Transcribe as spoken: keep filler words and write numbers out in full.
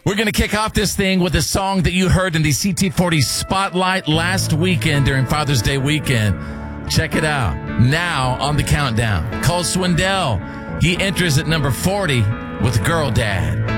We're going to kick off this thing with a song that you heard in the C T forty Spotlight last weekend during Father's Day weekend. Check it out. Now on the countdown, Cole Swindell. He enters at number forty with Girl Dad.